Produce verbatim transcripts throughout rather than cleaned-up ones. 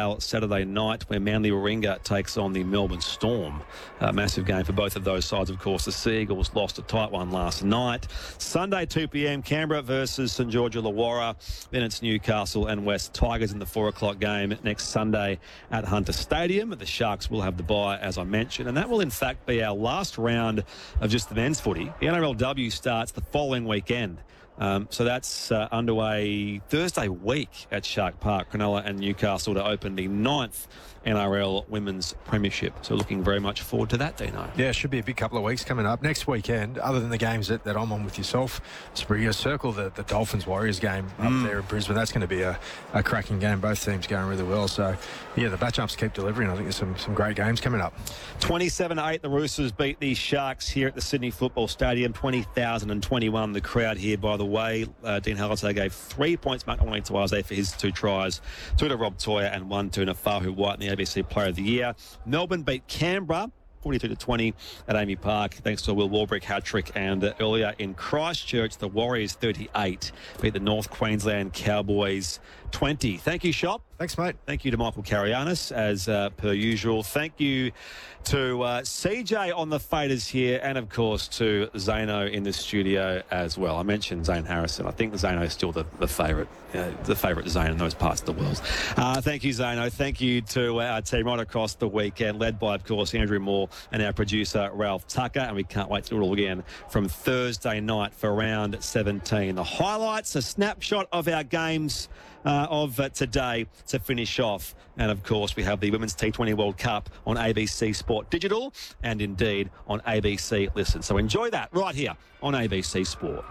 Vale Saturday night, where Manly Warringah takes on the Melbourne Storm. A massive game for both of those sides, of course. The Seagulls lost a tight one last night. Sunday, two p.m, Canberra versus St George Illawarra. Then it's Newcastle and West Tigers in the four o'clock game next Sunday at Hunter Stadium. The Sharks will have the bye, as I mentioned, and that will in fact be our last round of just the men's footy. The N R L W starts the following weekend. Um, so that's uh, underway Thursday week at Shark Park, Cronulla and Newcastle to open the ninth N R L Women's Premiership. So looking very much forward to that, Dino. Yeah, it should be a big couple of weeks coming up. Next weekend, other than the games that, that I'm on with yourself, Springer, circle the, the Dolphins-Warriors game up mm. there in Brisbane. That's going to be a, a cracking game. Both teams going really well. So, yeah, the matchups keep delivering. I think there's some, some great games coming up. twenty-seven eight, the Roosters beat the Sharks here at the Sydney Football Stadium. twenty thousand twenty-one, the crowd here, by the way. Uh, Dean Halliday gave three points, Mark Tawaze, for his two tries. Two to Rob Toya and one to Nafahu White in the A B C Player of the Year. Melbourne beat Canberra forty-two to twenty at Amy Park, thanks to a Will Warbrick hat-trick. And uh, earlier in Christchurch, the Warriors thirty-eight beat the North Queensland Cowboys twenty. Thank you, Shop. Thanks, mate. Thank you to Michael Carianis, as uh, per usual. Thank you to uh, C J on the faders here, and of course to Zano in the studio as well. I mentioned Zane Harrison. I think Zano is still the, the favourite, uh, the favourite Zane in those parts of the world. Uh, thank you, Zano. Thank you to our team right across the weekend, led by, of course, Andrew Moore and our producer Ralph Tucker. And we can't wait to do it all again from Thursday night for round seventeen. The highlights, a snapshot of our games Uh, of uh, today to finish off. And of course, we have the Women's T twenty World Cup on A B C Sport Digital and indeed on A B C Listen. So enjoy that right here on A B C Sport.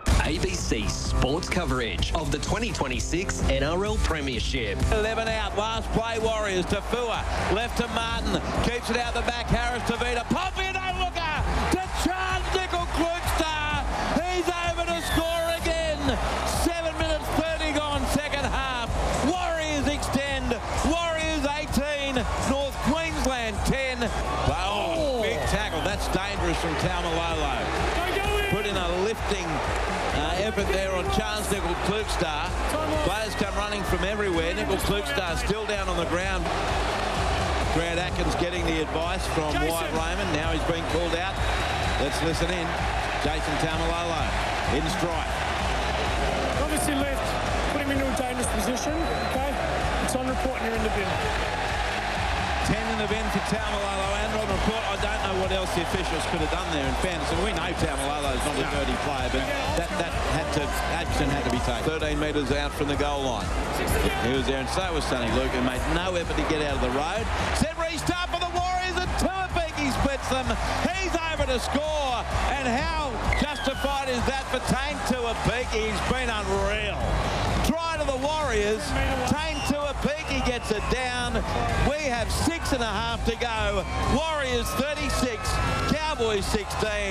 A B C Sports coverage of the twenty twenty-six N R L Premiership. eleven out, last play Warriors to Fua, left to Martin, keeps it out the back, Harris to Vita, Pompey, no looker, to Charles Nickel Klukestar, he's over to score again. seven minutes thirty gone, second half. Warriors extend, Warriors eighteen, North Queensland ten. Oh, big tackle, that's dangerous from Taumalolo. Put in a lifting uh, effort there on Charles Nickel Klukestar. Players come running from everywhere. Nickel Klukestar still down on the ground. Grant Atkins getting the advice from Jason Wyatt Raymond. Now he's being called out. Let's listen in. Jason Taumalolo in strike. Obviously left, put him into a dangerous position, okay? It's on report and you're in the bin. ten in the bin for Taumalolo and on report. I don't know what else the officials could have done there in fairness. And we know Taumalolo's not a dirty player, but that, that had to, action had to be taken. thirteen metres out from the goal line. He was there, and so was Sonny Luke, and made no effort to get out of the road. Set restart for the Warriors, and Tuapiki splits them. He's over to score, and how justified is that for Tane Tuapiki? He's been unreal. Try to the Warriors. Tane Tuapiki gets it down. We have six and a half to go. Warriors thirty-six, Cowboys sixteen.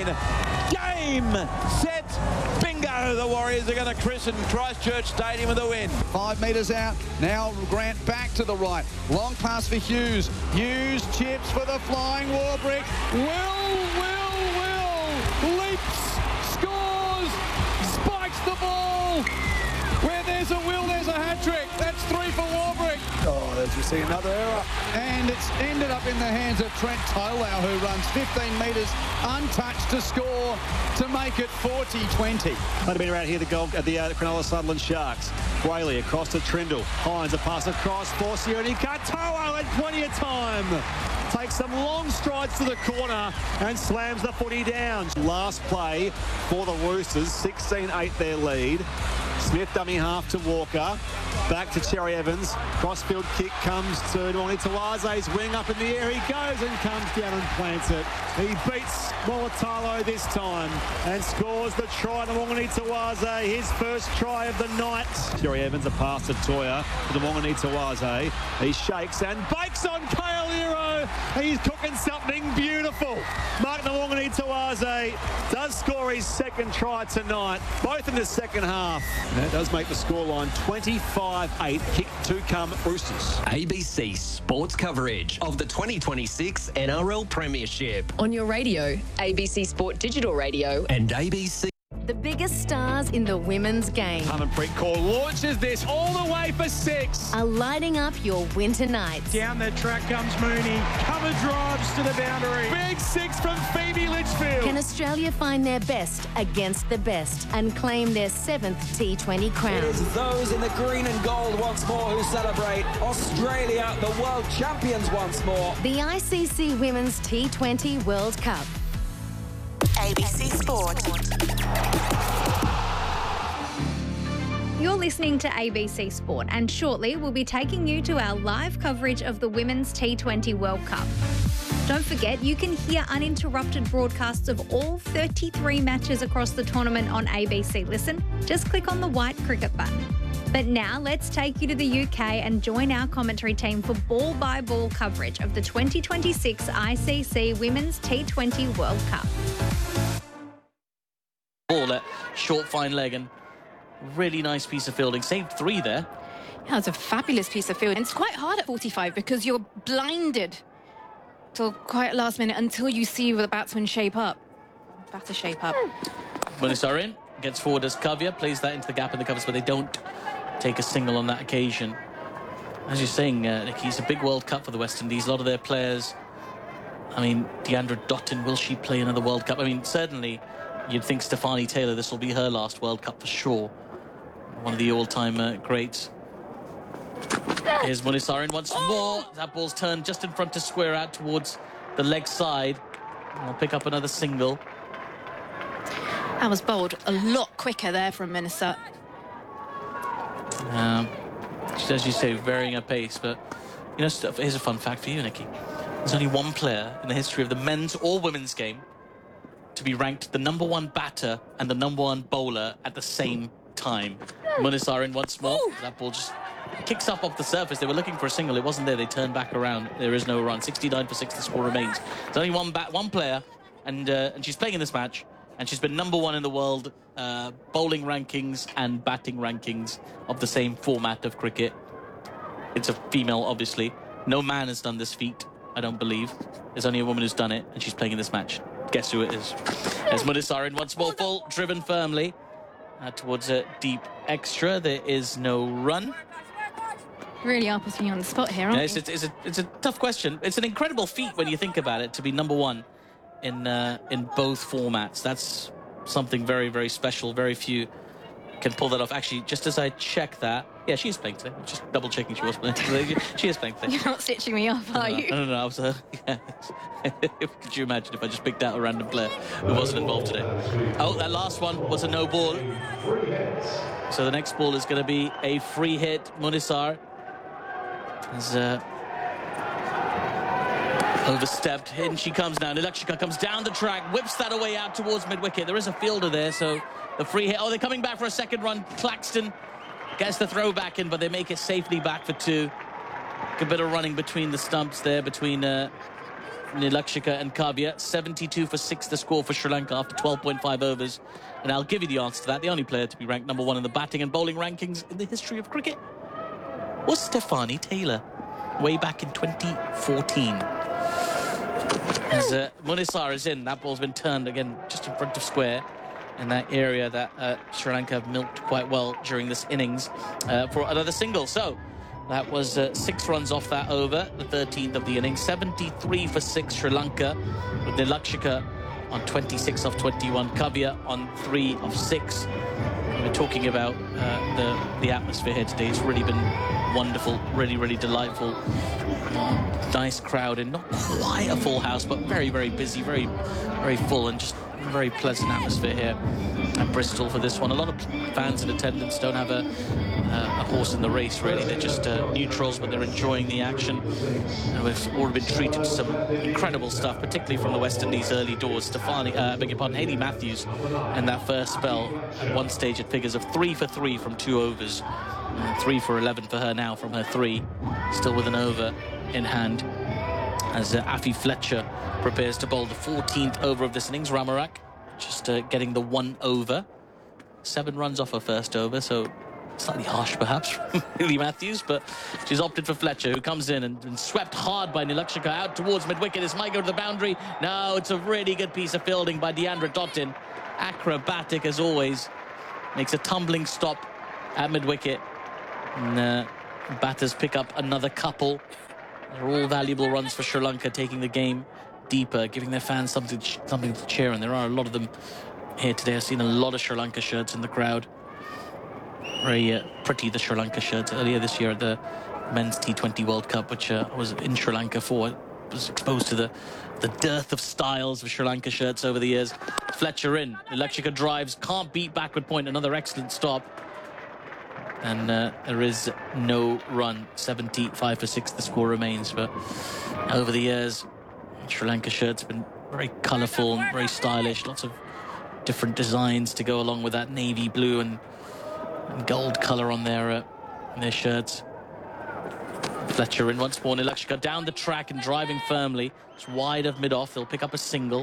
Game, set, bingo. The Warriors are going to christen Christchurch Stadium with a win. Five metres out. Now Grant back to the right. Long pass for Hughes. Hughes chips for the flying Warbrick. Will, will, will. Leaps, scores, spikes the ball. Where there's a will, there's a hat-trick. That's three for Warbrick. Oh, there's you see another error. And it's ended up in the hands of Trent Tolau, who runs fifteen metres untouched to score to make it forty twenty. Might have been around here, the goal at the uh, Cronulla Sutherland Sharks. Whaley across to Trindle. Hines a pass across for Sione Katoa had plenty of time. Takes some long strides to the corner and slams the footy down. Last play for the Roosters, sixteen eight their lead. Smith dummy half to Walker. Back to Cherry Evans. Crossfield kick comes to Nwani Tawaze's wing up in the air. He goes and comes down and plants it. He beats Molatalo this time and scores the try to Nwani Tawaze. His first try of the night. Cherry Evans a pass to Toya to Nwani Tawaze. He shakes and bakes on Kale Hero. He's cooking something beautiful. Mark Nwani Tawaze does score his second try tonight, both in the second half. And that does make the scoreline twenty-five eight. Kick to come Roosters. A B C Sports coverage of the twenty twenty-six N R L Premiership. On your radio, A B C Sport Digital Radio And A B C. The biggest stars in the women's game Harmanpreet Kaur launches this all the way for six. are lighting up your winter nights. Down the track comes Mooney. Cover drives to the boundary. Big six from Phoebe Litchfield. Can Australia find their best against the best and claim their seventh T twenty crown? It is those in the green and gold once more who celebrate. Australia, the world champions once more. The I C C Women's T twenty World Cup. A B C Sport. You're listening to A B C Sport, and shortly we'll be taking you to our live coverage of the Women's T twenty World Cup. Don't forget, you can hear uninterrupted broadcasts of all thirty-three matches across the tournament on A B C Listen. Just click on the white cricket button. But now let's take you to the U K and join our commentary team for ball-by-ball coverage of the twenty twenty-six I C C Women's T twenty World Cup. Ball at short, fine leg, and really nice piece of fielding. Saved three there. Yeah, it's a fabulous piece of fielding. It's quite hard at forty-five because you're blinded till quite last minute until you see the batsman shape up. Batter shape up. Munisar in, gets forward as Kavya, plays that into the gap in the covers, but they don't take a single on that occasion. As you're saying, uh, Nikki, it's a big World Cup for the West Indies. A lot of their players, I mean, Deandra Dottin, will she play another World Cup? I mean, certainly you'd think Stefanie Taylor, this will be her last World Cup for sure. One of the all-time uh, greats. Here's Munisar in once more. That ball's turned just in front to square out towards the leg side. I'll pick up another single. That was bowled a lot quicker there from Munisar. Um, as you say, varying her pace, but you know, here's a fun fact for you, Nikki. There's only one player in the history of the men's or women's game to be ranked the number one batter and the number one bowler at the same time. Munisar in once more. Ooh. That ball just kicks up off the surface. They were looking for a single. It wasn't there. They turned back around. There is no run. sixty-nine for six. The score remains. There's only one bat, one player, and uh, and she's playing in this match. And she's been number one in the world uh, bowling rankings and batting rankings of the same format of cricket. It's a female, obviously. No man has done this feat, I don't believe. There's only a woman who's done it, and she's playing in this match. Guess who it is? As Munisar in once more, full, driven firmly uh, towards a deep extra. There is no run. Really are putting you on the spot here, aren't yeah, you? it's, it's, it's, a, it's a tough question. It's an incredible feat when you think about it, to be number one in uh, in both formats. That's something very, very special. Very few can pull that off. Actually, just as I check that, yeah, she is playing today. Just double checking she was playing today. She is playing today. You're not stitching me up, are no, you? No, no, no. I was, uh, yeah. Could you imagine if I just picked out a random player who wasn't involved today? Oh, that last one was a no ball. So the next ball is going to be a free hit. Munisar has uh, overstepped. In she comes now. Nilakshika comes down the track, whips that away out towards mid-wicket. There is a fielder there, so the free hit. Oh, they're coming back for a second run. Claxton gets the throw back in, but they make it safely back for two. A bit of running between the stumps there, between uh, Nilakshika and Kavya. seventy-two for six, the score for Sri Lanka after twelve point five overs. And I'll give you the answer to that. The only player to be ranked number one in the batting and bowling rankings in the history of cricket was Stefanie Taylor, way back in twenty fourteen. As uh, Munisar is in, that ball's been turned again just in front of square in that area that uh, Sri Lanka have milked quite well during this innings uh, for another single. So that was uh, six runs off that over, the thirteenth of the innings. seventy-three for six Sri Lanka, with Nilakshika on twenty-six of twenty-one, Kavya on three of six. We're talking about uh, the, the atmosphere here today. It's really been wonderful, really, really delightful. Nice crowd, and not quite a full house, but very, very busy, very, very full, and just very pleasant atmosphere here at Bristol for this one. A lot of fans in attendance don't have a, uh, a horse in the race, really. They're just uh, neutrals, but they're enjoying the action. And we've all been treated to some incredible stuff, particularly from the West Indies early doors. Stefanie, uh, beg your pardon, Hayley Matthews, in that first spell, at one stage at figures of three for three from two overs. And three for eleven for her now from her three, still with an over in hand. As uh, Afi Fletcher prepares to bowl the fourteenth over of this innings. Ramarak just uh, getting the one over. Seven runs off her first over, so slightly harsh perhaps from Hayley Matthews, but she's opted for Fletcher, who comes in and, and swept hard by Nilakshika out towards mid-wicket. This might go to the boundary. No, it's a really good piece of fielding by Deandra Dottin. acrobatic as always. Makes a tumbling stop at mid-wicket. And uh, batters pick up another couple. They're all valuable runs for Sri Lanka, taking the game deeper, giving their fans something, something to cheer on. There are a lot of them here today. I've seen a lot of Sri Lanka shirts in the crowd. Very uh, pretty, the Sri Lanka shirts. Earlier this year at the Men's T twenty World Cup, which uh, I was in Sri Lanka for, I was exposed to the, the dearth of styles of Sri Lanka shirts over the years. Fletcher in. Lakshika drives, can't beat backward point. Another excellent stop. And uh, there is no run. seventy-five for six, the score remains. But over the years, Sri Lanka shirts have been very colourful and very stylish. Lots of different designs to go along with that navy blue and, and gold colour on their, uh, on their shirts. Fletcher in once more. Nilakshika down the track and driving firmly. It's wide of mid-off. They'll pick up a single.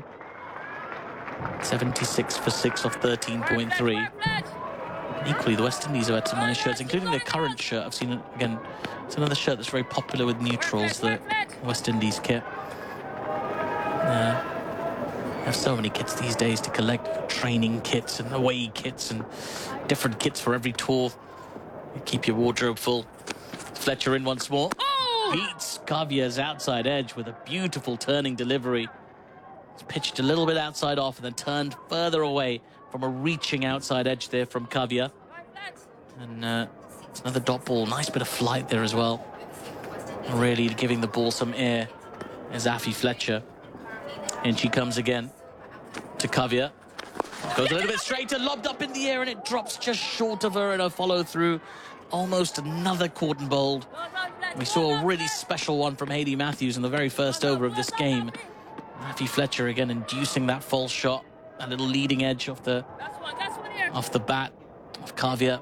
seventy-six for six off thirteen point three. Equally, the West Indies have had some nice shirts, including their current shirt. I've seen it again. It's another shirt that's very popular with neutrals, the West Indies kit. Uh, they have so many kits these days to collect. Training kits and away kits and different kits for every tour. You keep your wardrobe full. Fletcher in once more. Oh! Beats Kavya's outside edge with a beautiful turning delivery. It's pitched a little bit outside off and then turned further away from a reaching outside edge there from Kavya. And uh, it's another dot ball. Nice bit of flight there as well. Really giving the ball some air as Afi Fletcher. And she comes again to Kavya. Goes a little bit straighter, lobbed up in the air, and it drops just short of her in a follow through. Almost another cordon bowled. We saw a really special one from Hayley Matthews in the very first over of this game. Afi Fletcher again inducing that false shot. A little leading edge off the off the bat of Kavya.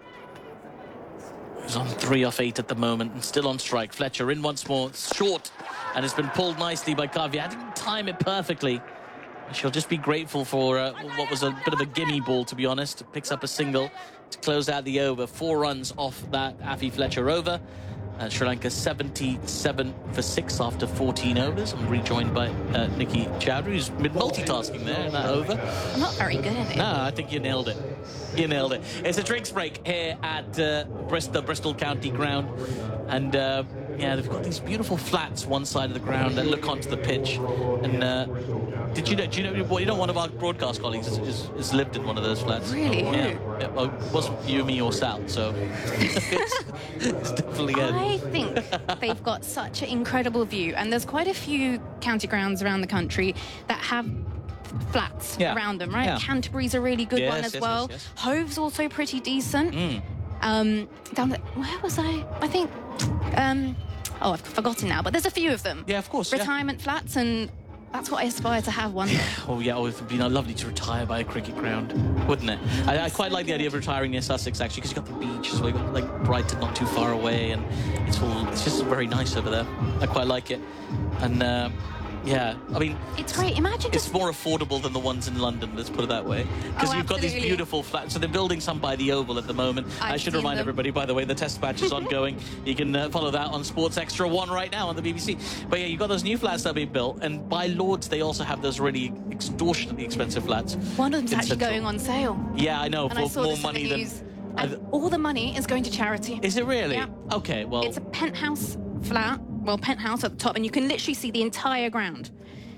Who's on three off eight at the moment and still on strike. Fletcher in once more, short, and it's been pulled nicely by Kavya. I didn't time it perfectly. She'll just be grateful for uh, what was a bit of a gimme ball, to be honest. Picks up a single to close out the over. Four runs off that Afi Fletcher over. Uh, Sri Lanka seventy-seven for six after fourteen overs. I'm rejoined by uh, Nikki Chowdhury, who's been multitasking there in that over. I'm not very good at it. No, I think you nailed it. You nailed it. It's a drinks break here at uh, Bristol, Bristol County Ground. And uh, yeah, they've got these beautiful flats one side of the ground that look onto the pitch. And uh, did you know, do you know, well, you know, one of our broadcast colleagues has, has, has lived in one of those flats. Really? Yeah. yeah well, it wasn't you, me, or Sal, so it's, it's definitely good. I think they've got such an incredible view, and there's quite a few county grounds around the country that have flats yeah. around them, right? Yeah. Canterbury's a really good yes, one as yes, well. yes, yes. Hove's also pretty decent. Mm. Um, down the, where was I? I think, um, oh, I've forgotten now, but there's a few of them. Yeah, of course. Retirement yeah. flats, and that's what I aspire to have one day. Oh, yeah, oh, it would be lovely to retire by a cricket ground, wouldn't it? I, I quite like the idea of retiring near Sussex, actually, because you've got the beach, so you've got, like, Brighton not too far away, and it's all, it's just very nice over there. I quite like it. And, uh, yeah, I mean... It's great. Imagine It's just... more affordable than the ones in London, let's put it that way. Because Oh, you've got these absolutely. beautiful flats. So they're building some by the Oval at the moment. I've I should seen remind them. everybody, by the way, the test match is ongoing. You can uh, follow that on Sports Extra one right now on the B B C. But yeah, you've got those new flats that are being built. And by Lords, they also have those really extortionately expensive flats. One of them's in actually Central. going on sale. Yeah, I know, And I for saw more this in the money than... news. And all the money is going to charity. Is it really? Yeah. Okay, well... It's a penthouse flat, well, penthouse at the top, and you can literally see the entire ground.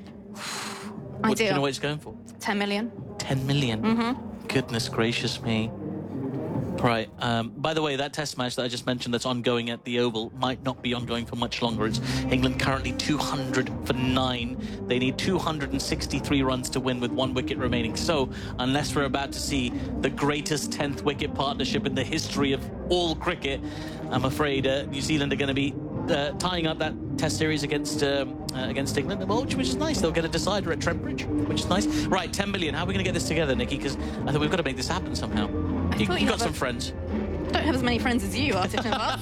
what, Ideal. do you know what it's going for? ten million. ten million? Mm-hmm. Goodness gracious me. Right. Um, by the way, that test match that I just mentioned that's ongoing at the Oval might not be ongoing for much longer. It's England currently two hundred for nine. They need two hundred sixty-three runs to win with one wicket remaining. So, unless we're about to see the greatest tenth wicket partnership in the history of all cricket, I'm afraid uh, New Zealand are going to be uh, tying up that test series against um, uh, against England, well, which, which is nice. They'll get a decider at Trent Bridge, which is nice. Right, ten million. How are we going to get this together, Nikki? Because I think we've got to make this happen somehow. You, thought you you got have some a- friends. Don't have as many friends as you, Artificial Bucks.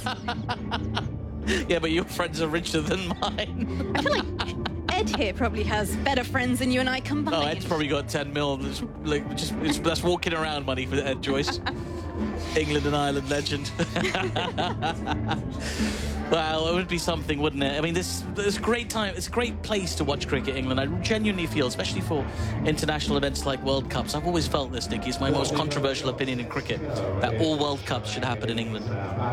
Yeah, but your friends are richer than mine. I feel like Ed here probably has better friends than you and I combined. Oh, Ed's probably got ten mil. That's, like, just, it's, that's walking around money for Ed Joyce. England and Ireland legend. Well, it would be something, wouldn't it? I mean, this this great time. It's a great place to watch cricket, England. I genuinely feel, especially for international events like World Cups. I've always felt this, Nicky. It's my most controversial opinion in cricket that all World Cups should happen in England.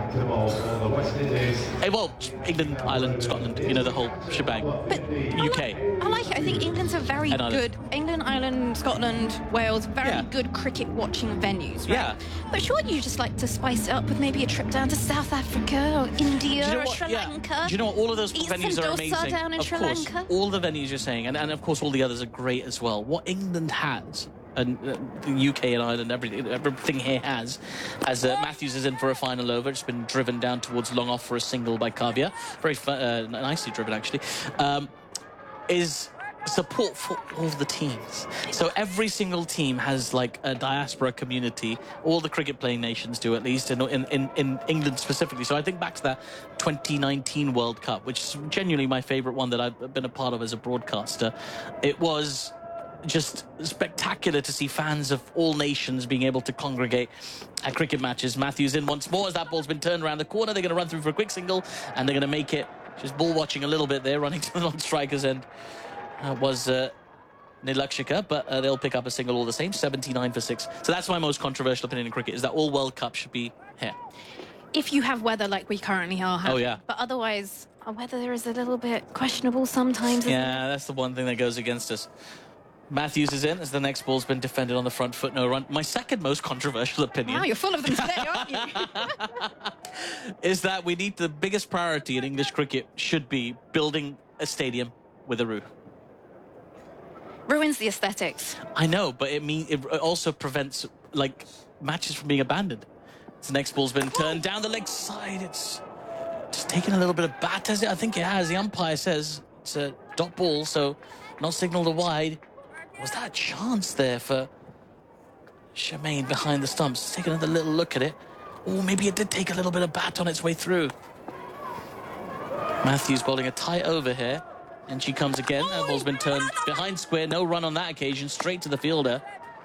Hey, well, England, Ireland, Scotland. You know, the whole shebang. But U K. I like, I like it. I think England's a very And Ireland. good. England, Ireland, Scotland, Wales, very Yeah. good cricket watching venues. Right? Yeah. But surely you just like to spice it up with maybe a trip down to South Africa or India Do you know or what? Sri Yeah. Lanka. Do you know what? All of those Eat venues some are dosa amazing. down in of Sri course, Lanka. all the venues you're saying, and, and of course all the others are great as well. What England has, and uh, the U K and Ireland, everything, everything here has, as uh, Matthews is in for a final over. It's been driven down towards long off for a single by Kavya. Very fu- uh, nicely driven, actually. Um, is support for all the teams. So every single team has like a diaspora community. All the cricket playing nations do, at least in, in, in, in England specifically. So I think back to that twenty nineteen World Cup, which is genuinely my favourite one that I've been a part of as a broadcaster. It was just spectacular to see fans of all nations being able to congregate at cricket matches. Matthews in once more as that ball's been turned around the corner. They're going to run through for a quick single, and they're going to make it. Just ball watching a little bit there, running to the non-striker's end. Uh, was uh, Nilakshika, but uh, they'll pick up a single all the same, seventy-nine for six. So that's my most controversial opinion in cricket, is that all World Cups should be here. If you have weather like we currently are having. Oh, yeah. But otherwise, our weather is a little bit questionable sometimes. Isn't Yeah, that's the one thing that goes against us. Matthews is in as the next ball's been defended on the front foot, no run. My second most controversial opinion. Wow, you're full of them today, aren't you? is that we need the biggest priority in English cricket should be building a stadium with a roof. Ruins the aesthetics. I know, but it mean it also prevents like matches from being abandoned. This next ball's been turned down the leg side. It's just taken a little bit of bat, has it? I think it has. The umpire says it's a dot ball, so not signalled a wide. Was that a chance there for Shemaine behind the stumps? Take another little look at it. Oh, maybe it did take a little bit of bat on its way through. Matthews bowling a tight over here. And she comes again. That ball's been turned behind square. No run on that occasion. Straight to the fielder.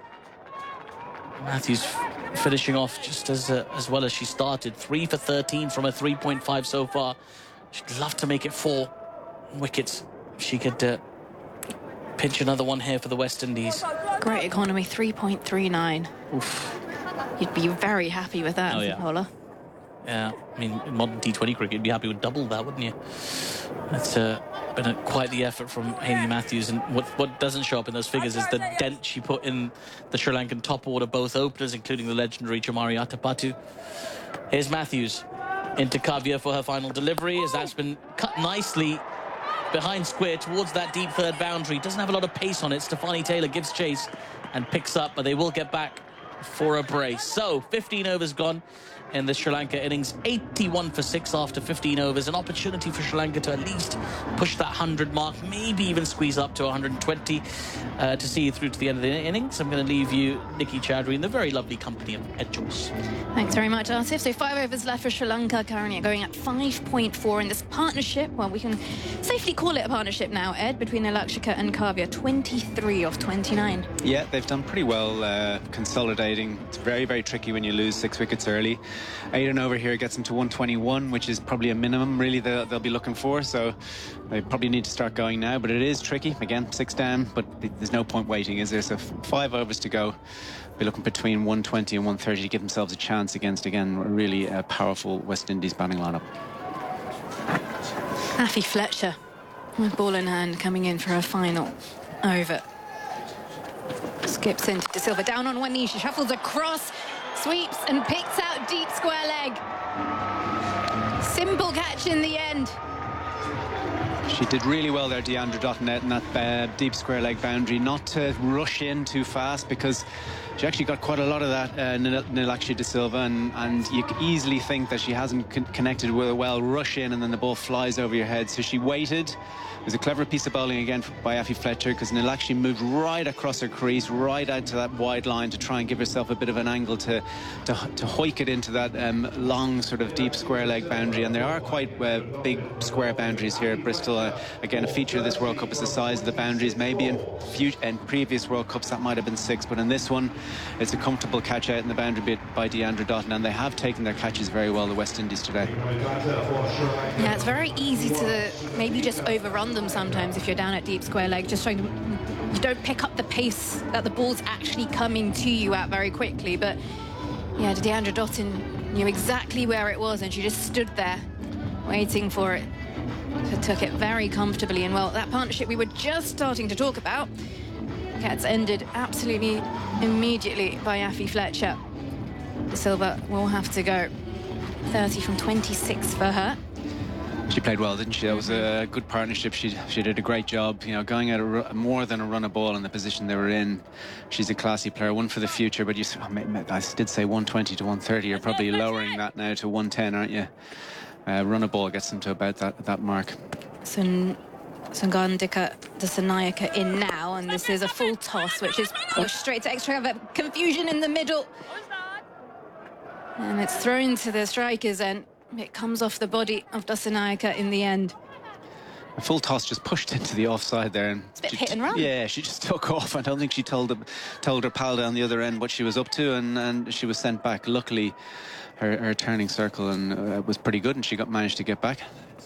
Matthews finishing off just as uh, as well as she started. Three for thirteen from a three point five so far. She'd love to make it four wickets. She could uh, pinch another one here for the West Indies. Great economy, three point three nine. Oof. You'd be very happy with that, Oh, yeah. Paula. Yeah, I mean, in modern T twenty cricket, you'd be happy with double that, wouldn't you? That's uh, been a, quite the effort from Hayley Matthews. And what, what doesn't show up in those figures is the dent she put in the Sri Lankan top order, both openers, including the legendary Chamari Atapattu. Here's Matthews into Kavya for her final delivery, as that's been cut nicely behind square towards that deep third boundary. Doesn't have a lot of pace on it. Stefani Taylor gives chase and picks up, but they will get back for a brace. So fifteen overs gone in the Sri Lanka innings, eighty-one for six after fifteen overs. An opportunity for Sri Lanka to at least push that one hundred mark, maybe even squeeze up to one hundred twenty uh, to see you through to the end of the innings. I'm going to leave you, Nikki Chowdhury, in the very lovely company of Ed Joyce. Thanks very much, Asif. So five overs left for Sri Lanka, currently going at five point four in this partnership. Well, we can safely call it a partnership now, Ed, between Nilakshika and Kavya. twenty-three of twenty-nine. Yeah, they've done pretty well uh, consolidating. It's very, very tricky when you lose six wickets early. Eight and over here gets them to one twenty-one, which is probably a minimum, really, they'll, they'll be looking for. So they probably need to start going now, but it is tricky. Again, six down, but there's no point waiting, is there? So five overs to go. Be looking between one twenty and one thirty to give themselves a chance against, again, a really uh, powerful West Indies batting lineup. Afi Fletcher, with ball in hand, coming in for a final over. Skips into De Silva, down on one knee, she shuffles across, sweeps and picks out deep square leg. Simple catch in the end. She did really well there, Deandra Dotnet, in that uh, deep square leg boundary, not to rush in too fast, because she actually got quite a lot of that, uh, Nilakshika De Silva, and, and you could easily think that she hasn't con connected with a well, rush in, and then the ball flies over your head. So she waited. It was a clever piece of bowling again by Afi Fletcher, because Nilakshika moved right across her crease, right out to that wide line to try and give herself a bit of an angle to to, to hoik it into that um, long sort of deep square leg boundary. And there are quite uh, big square boundaries here at Bristol Uh, again, a feature of this World Cup is the size of the boundaries. Maybe in, few, in previous World Cups that might have been six, but in this one, it's a comfortable catch out in the boundary bit by Deandra Dottin, and they have taken their catches very well, the West Indies, today. Yeah, it's very easy to maybe just overrun them sometimes if you're down at deep square leg, just trying to... You don't pick up the pace that the ball's actually coming to you at very quickly, but yeah, Deandra Dottin knew exactly where it was, and she just stood there waiting for it. So took it very comfortably, and well, that partnership we were just starting to talk about gets ended absolutely immediately by Afi Fletcher. De Silva will have to go. thirty from twenty-six for her. She played well, didn't she? That was a good partnership. She she did a great job, you know, going at a, more than a run of ball in the position they were in. She's a classy player, one for the future. But you, I did say one twenty to one thirty. You're probably lowering that now to one ten, aren't you? Uh, run of ball gets them to about that that mark. So Sangandika Dasanayaka in now, and this is a full toss, which is pushed straight to extra cover. Confusion in the middle, and it's thrown to the strikers, and it comes off the body of Dasanayaka in the end. A full toss just pushed into the offside there, and it's a bit she, hit and run. Yeah, she just took off. I don't think she told them, told her pal down the other end what she was up to, and, and she was sent back. Luckily, her, her turning circle and uh, was pretty good, and she got managed to get back.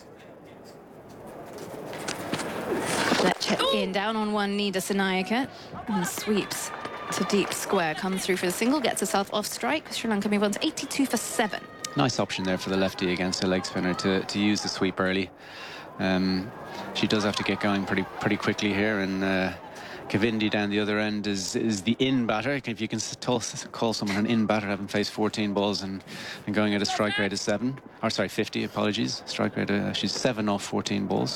Fletcher in, down on one knee, Dasanayaka, and sweeps to deep square, comes through for the single, gets herself off strike. Sri Lanka move on to eighty-two for seven. Nice option there for the lefty against a leg spinner to, to use the sweep early. Um, she does have to get going pretty pretty quickly here, and uh, Kavindi down the other end is is the in batter. If you can toss, call someone an in batter, having faced fourteen balls and, and going at a strike rate of seven, or sorry, fifty, apologies. Strike rate, uh, she's seven off fourteen balls.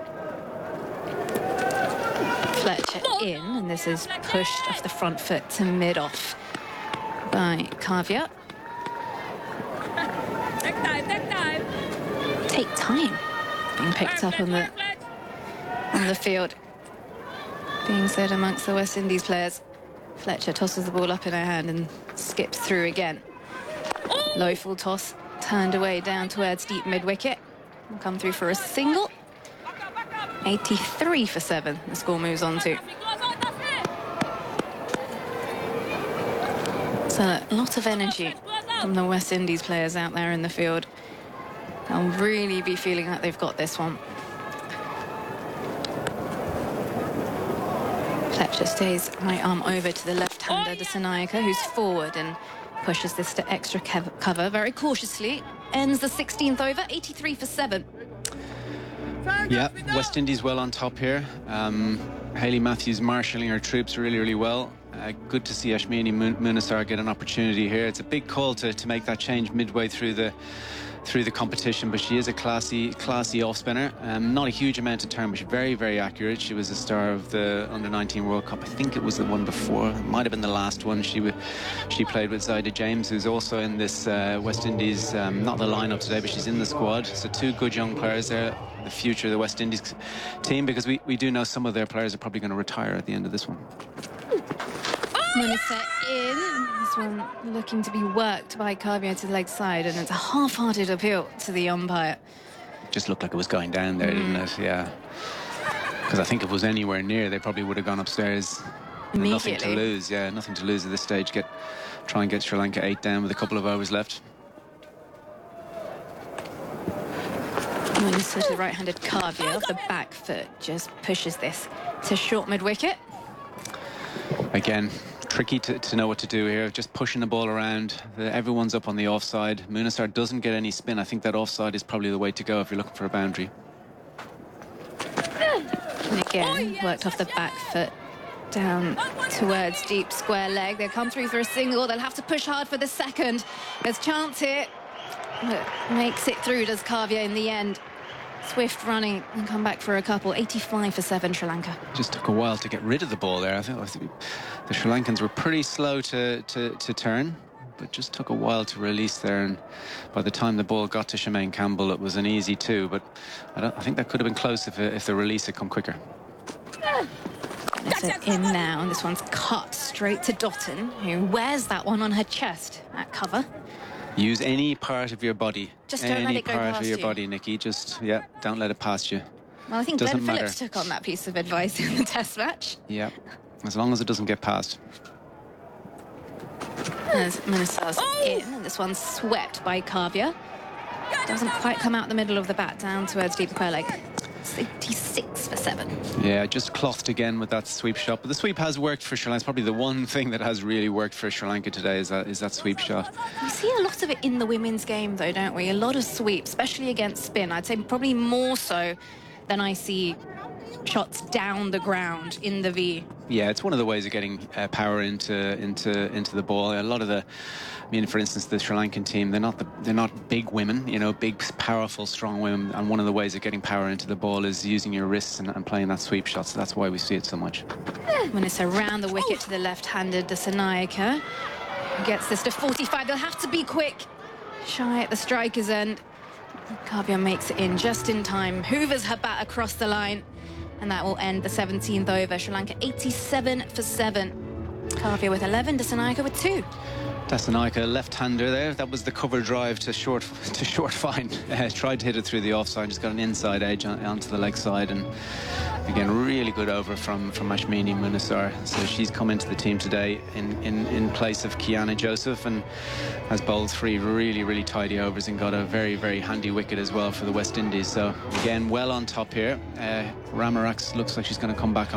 Fletcher in, and this is pushed off the front foot to mid-off by Kavya. Take time, take time. Take time. Being picked up on the on the field. Being said amongst the West Indies players. Fletcher tosses the ball up in her hand and skips through again. Low full toss, turned away down towards deep mid-wicket. Will come through for a single. eighty-three for seven, the score moves on to. So a lot of energy from the West Indies players out there in the field. They'll really be feeling that they've got this one. Fletcher stays right arm over to the left-hander, Dasanayaka, who's forward and pushes this to extra cover very cautiously. Ends the sixteenth over, eighty-three for seven. Yeah, West Indies well on top here. Um, Hayley Matthews marshalling her troops really, really well. Uh, good to see Ashmini Munasar get an opportunity here. It's a big call to, to make that change midway through the through the competition, but she is a classy, classy off-spinner. Um, not a huge amount of turn, but she's very, very accurate. She was a star of the under nineteen World Cup. I think it was the one before. It might have been the last one. She she played with Zaida James, who's also in this uh, West Indies, um, not the lineup today, but she's in the squad. So two good young players there. The future of the West Indies team, because we, we do know some of their players are probably going to retire at the end of this one. Munasar in. This one looking to be worked by Kavya to the leg side, and it's a half-hearted appeal to the umpire. Just looked like it was going down there, mm. didn't it? Yeah. Because I think if it was anywhere near, they probably would have gone upstairs. Nothing to lose, yeah, nothing to lose at this stage. Get Try and get Sri Lanka eight down with a couple of overs left. Munasar to the right-handed Kavya off the back foot, just pushes this to short mid-wicket. Again, tricky to, to know what to do here. Just pushing the ball around. The, everyone's up on the offside. Munasar doesn't get any spin. I think that offside is probably the way to go if you're looking for a boundary. And again, worked off the back foot down towards deep square leg. They'll come through for a single. They'll have to push hard for the second. There's chance here. But makes it through, does Kavya in the end. Swift running and come back for a couple. eighty-five for seven, Sri Lanka. Just took a while to get rid of the ball there. I think, I think the Sri Lankans were pretty slow to, to, to turn, but just took a while to release there. And by the time the ball got to Shemaine Campbell, it was an easy two. But I, don't, I think that could have been close if, if the release had come quicker. It's in now, and this one's cut straight to Dottin, who wears that one on her chest at cover. Use any part of your body. Just don't any let it go part past of your you. body, Nikki. Just, yeah, don't let it pass you. Well, I think Doesn't Glenn matter. Phillips took on that piece of advice in the test match. Yeah, as long as it doesn't get past. As Menesar's in, and this one's swept by Kavya. Doesn't quite come out the middle of the bat, down towards deep square leg. eighty-six for seven. Yeah, just clothed again with that sweep shot. But the sweep has worked for Sri Lanka. It's probably the one thing that has really worked for Sri Lanka today is that, is that sweep shot. We see a lot of it in the women's game, though, don't we? A lot of sweeps, especially against spin. I'd say probably more so than I see shots down the ground in the V. Yeah, it's one of the ways of getting uh, power into into into the ball. A lot of the, I mean, for instance, the Sri Lankan team, they're not the, they're not big women, you know, big, powerful, strong women. And one of the ways of getting power into the ball is using your wrists and, and playing that sweep shot. So that's why we see it so much. When it's around the wicket to the left-handed, Dasanaika gets this to forty-five. They'll have to be quick. Shy at the striker's end. Kavya makes it in just in time. Hoovers her bat across the line. And that will end the seventeenth over. Sri Lanka eighty-seven for seven. Kavya with eleven, Dasanaika with two. Dasanaika, left-hander there. That was the cover drive to short to short fine. Uh, tried to hit it through the offside, just got an inside edge on, onto the leg side, and again, really good over from from Ashmini Munisar. So she's come into the team today in in in place of Kiana Joseph, and has bowled three really really tidy overs and got a very very handy wicket as well for the West Indies. So again, well on top here. Uh, Ramarax looks like she's going to come back on.